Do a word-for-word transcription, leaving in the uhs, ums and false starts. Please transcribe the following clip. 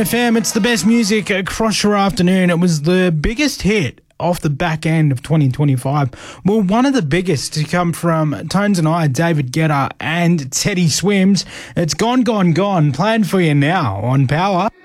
F M. It's the best music across your afternoon. It was the biggest hit off the back end of twenty twenty-five. Well, one of the biggest to come from Tones and I, David Guetta and Teddy Swims. It's Gone, Gone, Gone, playing for you now on Power.